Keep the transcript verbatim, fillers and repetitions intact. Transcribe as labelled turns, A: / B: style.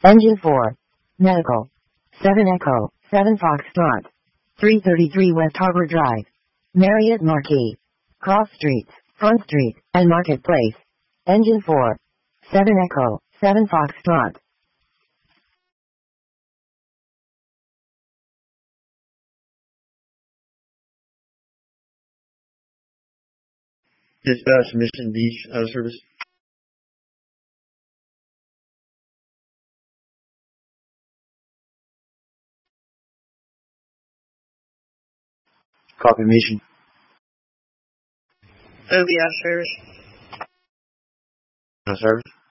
A: Engine four. Medical. seven Echo, seven Foxtrot. three thirty-three West Harbor Drive. Marriott Marquis. Cross Streets, Front Street, and Marketplace. Engine four. seven Echo, seven Foxtrot.
B: Dispatch Mission Beach out of service. Copy Mission.
C: O B out of service.
B: Out of service.